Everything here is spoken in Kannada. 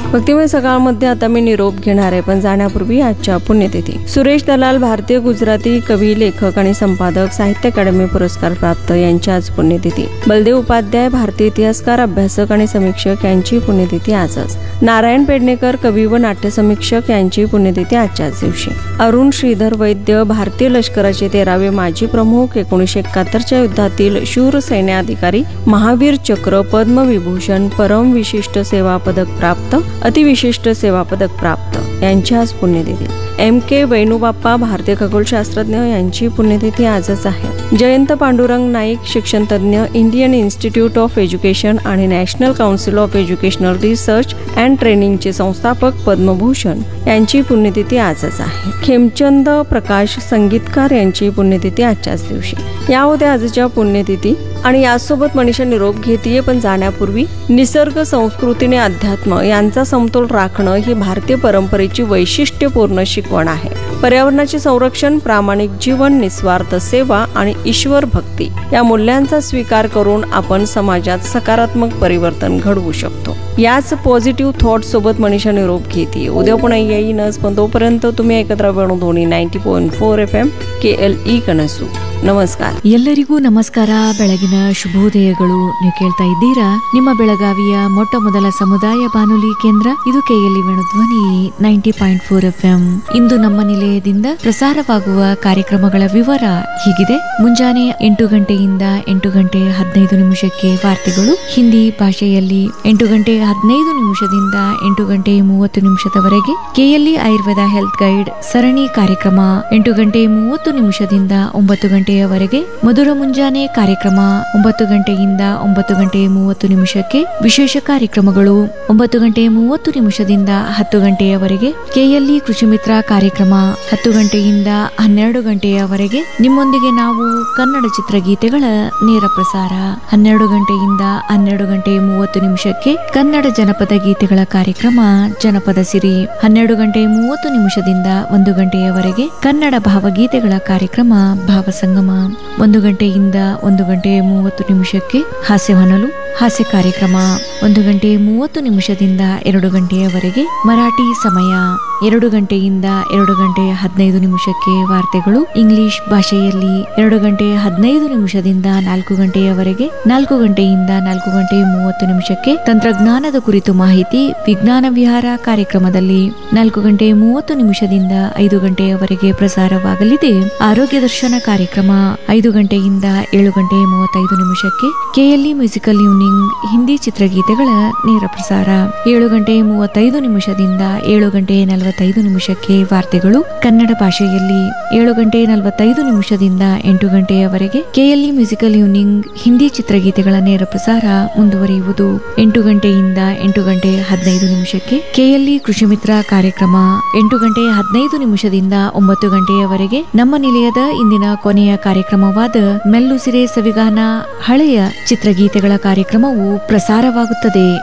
भक्तिमय सकाळमध्ये आता मी निरोप घेणार आहे, पण जाण्यापूर्वी आजच्या पुण्यतिथी. सुरेश दलाल भारतीय गुजराती कवी, लेखक आणि संपादक, साहित्य अकादमी पुरस्कार प्राप्त यांची आज पुण्यतिथी. बलदेव उपाध्याय भारतीय इतिहासकार, अभ्यासक आणि समीक्षक यांची पुण्यतिथी आजच. नारायण पेडणेकर कवी व नाट्य समीक्षक यांची पुण्यतिथी आजच्याच दिवशी. अरुण श्रीधर वैद्य भारतीय लष्कराचे 13वे माजी प्रमुख, 1971च्या युद्धातील शूर सैन्याधिकारी, महावीर चक्र, पद्मविभूषण, परम विशिष्ट सेवा पदक प्राप्त, अतिविशिष्ट सेवा पदक प्राप्त यांची आज पुण्यतिथी. M.K. वेणुबाप्पा भारतीय खगोलशास्त्रज्ञ यांची पुण्यतिथी आजच आहे. जयंत पांडुरंग नाईक शिक्षण तज्ञ, इंडियन इन्स्टिट्यूट ऑफ एज्युकेशन आणि national council of educational research and ट्रेनिंगचे संस्थापक, पद्मभूषण यांची पुण्यतिथी आजच आहे. खेमचंद प्रकाश संगीतकार यांची पुण्यतिथी आजच्याच दिवशी. या होत्या आजच्या पुण्यतिथी आणि यासोबत मनीषा निरोप घेतीये, पण जाण्यापूर्वी निसर्ग, संस्कृतीने अध्यात्म यांचा समतोल राखणं ही भारतीय परंपरेची वैशिष्ट्यपूर्ण शिकवण आहे. पर्यावरणाचे संरक्षण, प्रामाणिक जीवन, निस्वार्थ सेवा आणि ईश्वर भक्ती या मूल्यांचा स्वीकार करून आपण समाजात सकारात्मक परिवर्तन घडवू शकतो. याच पॉझिटिव्ह थॉट सोबत मनीषा निरोप घेतीये. उद्या पुन्हा येईनच, पण तोपर्यंत तुम्ही ऐकत राहा ध्वनी 90.4 FM KLE कनसು. ನಮಸ್ಕಾರ. ಎಲ್ಲರಿಗೂ ನಮಸ್ಕಾರ. ಬೆಳಗಿನ ಶುಭೋದಯಗಳು. ನೀವು ಕೇಳ್ತಾ ಇದ್ದೀರಾ ನಿಮ್ಮ ಬೆಳಗಾವಿಯ ಮೊಟ್ಟ ಮೊದಲ ಸಮುದಾಯ ಬಾನುಲಿ ಕೇಂದ್ರ, ಇದು KLE ಧ್ವನಿ 90.4 FM. ಇಂದು ನಮ್ಮ ನಿಲಯದಿಂದ ಪ್ರಸಾರವಾಗುವ ಕಾರ್ಯಕ್ರಮಗಳ ವಿವರ ಹೀಗಿದೆ. ಮುಂಜಾನೆ 8 ಗಂಟೆಯಿಂದ 8 ಗಂಟೆ 15 ನಿಮಿಷಕ್ಕೆ ವಾರ್ತೆಗಳು ಹಿಂದಿ ಭಾಷೆಯಲ್ಲಿ, 8 ಗಂಟೆ 15 ನಿಮಿಷದಿಂದ 8 ಗಂಟೆ 30 ನಿಮಿಷದವರೆಗೆ KLE ಆಯುರ್ವೇದ ಹೆಲ್ತ್ ಗೈಡ್ ಸರಣಿ ಕಾರ್ಯಕ್ರಮ, 8 ಗಂಟೆ 30 ನಿಮಿಷದಿಂದ 9 ಗಂಟೆಯವರೆಗೆ ಮಧುರ ಮುಂಜಾನೆ ಕಾರ್ಯಕ್ರಮ, 9 ಗಂಟೆಯಿಂದ 9 ಗಂಟೆ 30 ನಿಮಿಷಕ್ಕೆ ವಿಶೇಷ ಕಾರ್ಯಕ್ರಮಗಳು, 9 ಗಂಟೆ 30 ನಿಮಿಷದಿಂದ 10 ಗಂಟೆಯವರೆಗೆ KLE ಕೃಷಿ ಮಿತ್ರ ಕಾರ್ಯಕ್ರಮ, 10 ಗಂಟೆಯಿಂದ 12 ಗಂಟೆಯವರೆಗೆ ನಿಮ್ಮೊಂದಿಗೆ ನಾವು ಕನ್ನಡ ಚಿತ್ರಗೀತೆಗಳ ನೇರ ಪ್ರಸಾರ, 12 ಗಂಟೆಯಿಂದ 12 ಗಂಟೆ 30 ನಿಮಿಷಕ್ಕೆ ಕನ್ನಡ ಜನಪದ ಗೀತೆಗಳ ಕಾರ್ಯಕ್ರಮ ಜನಪದ ಸಿರಿ, 12 ಗಂಟೆ 30 ನಿಮಿಷದಿಂದ 1 ಗಂಟೆಯವರೆಗೆ ಕನ್ನಡ ಭಾವಗೀತೆಗಳ ಕಾರ್ಯಕ್ರಮ ಭಾವಸಂಗಮ, 1 ಗಂಟೆಯಿಂದ 1 ಗಂಟೆ 30 ನಿಮಿಷಕ್ಕೆ ಹಾಸ್ಯವನಲು ಹಾಸ್ಯ ಕಾರ್ಯಕ್ರಮ, 1 ಗಂಟೆ 30 ನಿಮಿಷದಿಂದ 2 ಗಂಟೆಯವರೆಗೆ ಮರಾಠಿ ಸಮಯ, 2 ಗಂಟೆಯಿಂದ 2 ಗಂಟೆ 15 ನಿಮಿಷಕ್ಕೆ ವಾರ್ತೆಗಳು ಇಂಗ್ಲಿಷ್ ಭಾಷೆಯಲ್ಲಿ, 2 ಗಂಟೆ 15 ನಿಮಿಷದಿಂದ 4 ಗಂಟೆಯವರೆಗೆ, 4 ಗಂಟೆಯಿಂದ 4 ಗಂಟೆ 30 ನಿಮಿಷಕ್ಕೆ ತಂತ್ರಜ್ಞಾನದ ಕುರಿತು ಮಾಹಿತಿ ವಿಜ್ಞಾನ ವಿಹಾರ ಕಾರ್ಯಕ್ರಮದಲ್ಲಿ, 4 ಗಂಟೆ 30 ನಿಮಿಷದಿಂದ 5 ಗಂಟೆಯವರೆಗೆ ಪ್ರಸಾರವಾಗಲಿದೆ ಆರೋಗ್ಯ ದರ್ಶನ ಕಾರ್ಯಕ್ರಮ, 5 ಗಂಟೆಯಿಂದ 7 ಗಂಟೆ 35 ನಿಮಿಷಕ್ಕೆ KLE ಮ್ಯೂಸಿಕಲ್ ಯೂನಿಂಗ್ ಹಿಂದಿ ಚಿತ್ರಗೀತೆಗಳ ನೇರ ಪ್ರಸಾರ, 7 ಗಂಟೆ 35 ನಿಮಿಷದಿಂದ 7 ಗಂಟೆ 45 ನಿಮಿಷಕ್ಕೆ ವಾರ್ತೆಗಳು ಕನ್ನಡ ಭಾಷೆಯಲ್ಲಿ, 7 ಗಂಟೆ 45 ನಿಮಿಷದಿಂದ 8 ಗಂಟೆಯವರೆಗೆ KLE ಮ್ಯೂಸಿಕಲ್ ಯೂನಿಂಗ್ ಹಿಂದಿ ಚಿತ್ರಗೀತೆಗಳ ನೇರ ಪ್ರಸಾರ ಮುಂದುವರಿಯುವುದು. 8 ಗಂಟೆಯಿಂದ 8 ಗಂಟೆ 15 ನಿಮಿಷಕ್ಕೆ KLE ಕೃಷಿ ಮಿತ್ರ ಕಾರ್ಯಕ್ರಮ, 8 ಗಂಟೆ 15 ನಿಮಿಷದಿಂದ 9 ಗಂಟೆಯವರೆಗೆ ನಮ್ಮ ನಿಲಯದ ಇಂದಿನ ಕೊನೆಯ ಕಾರ್ಯಕ್ರಮವಾದ ಮೆಲ್ಲುಸಿರೆ ಸವಿಗಾನ ಹಳೆಯ ಚಿತ್ರಗೀತೆಗಳ ಕಾರ್ಯಕ್ರಮವು ಪ್ರಸಾರವಾಗುತ್ತದೆ.